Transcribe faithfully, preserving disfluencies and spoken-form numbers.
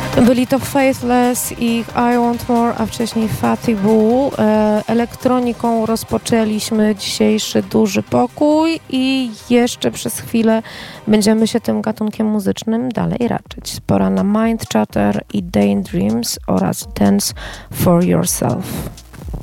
Byli to Faithless i I Want More, a wcześniej Fatty Boo. Elektroniką rozpoczęliśmy dzisiejszy duży pokój i jeszcze przez chwilę będziemy się tym gatunkiem muzycznym dalej raczyć. Pora na Mind Chatter i Daydreams oraz Dance for Yourself.